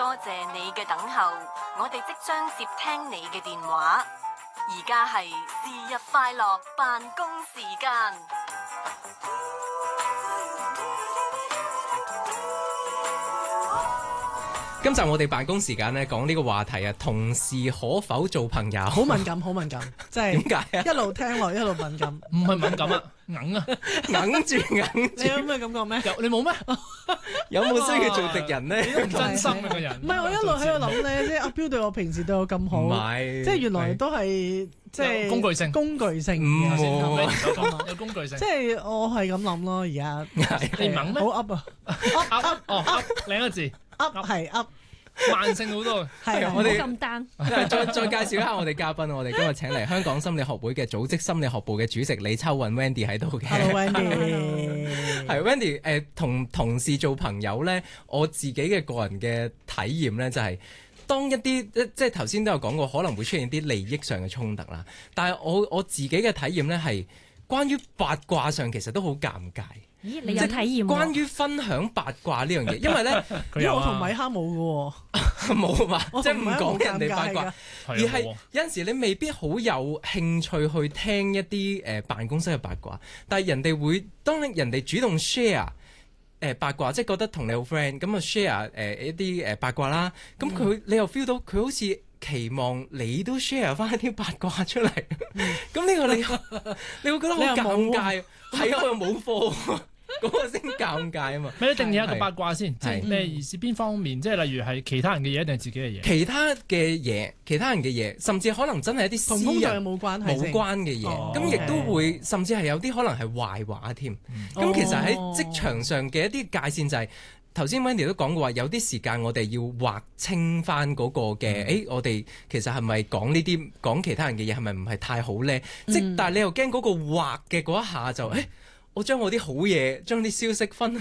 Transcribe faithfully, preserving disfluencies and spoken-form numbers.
多謝你嘅等候，我哋即將接聽你嘅電話。而家係是日快樂辦公時間。 今集我哋辦公時間咧講呢個話題啊，同事可否做朋友？ 好敏感，好敏感，即係點解啊？ 一路聽落一路敏感， 唔係敏感啊，硬啊， 硬住硬你有住， 咩感覺咩？ 有你冇咩？ 有冇需要做敵人呢？ 唔真心嘅個人。 唔係我一路喺度諗咧，即係阿彪對我平時對我咁好， 唔係， 即係原來都係即係有工具性工具性唔嘅會你先唔夠講有工具性即。係我係咁諗咯，而家你猛咩好 up 啊噏噏哦噏兩個字， ，up 係 up， 慢性好多。 係啊我哋咁單， 再再介紹一下我哋嘉賓，我哋今日請嚟香港心理學會嘅組織心理學部嘅主席李秋韻 Wendy 喺度嘅。 ，Hello Wendy， 係 Wendy 誒，同同事做朋友咧，我自己嘅個人嘅體驗咧就係、當一啲即即係頭先都有講過，可能會出現啲利益上嘅衝突啦。但係我我自己嘅體驗咧係關於八卦上，其實都好尷尬。 咦？你有體驗喎？ 關於分享八卦呢樣嘢，因為咧佢有因為我同啊， 米哈冇嘅喎， 冇嘛， 我即係唔講人哋八卦好尷尬㗎。 而係有陣時你未必好有興趣去聽一啲誒、呃、辦公室嘅八卦，但係人哋會當人哋主動 share 誒、呃、八卦，即係覺得同你好 friend 咁啊 share 誒一啲誒八卦啦，咁佢、你又 feel 到佢好似期望你都 share 翻一啲八卦出嚟，咁呢個你你會覺得好你又冇尷尬，係啊，我又冇貨。嗰個先尷尬啊嘛！ 咩？你定義一個八卦先，即係係咩意思？邊方面？即係例如係其他人嘅嘢定係自己嘅嘢？ 其他嘅嘢，其他人嘅嘢，甚至可能真係一啲同私人工作有冇關係冇先？ 關嘅嘢， 哦咁亦都會，甚至係有啲可能係壞話添。咁、 哦其實喺職場上嘅一啲界線就係、頭先 Wendy 都講過話，有啲時間我哋要劃清翻嗰個嘅，誒、 嗯我哋其實係咪講呢啲講其他人嘅嘢係咪唔係太好咧？即、 嗯但係你又驚嗰個劃嘅嗰一下就誒。我將我啲好嘢，將啲消息分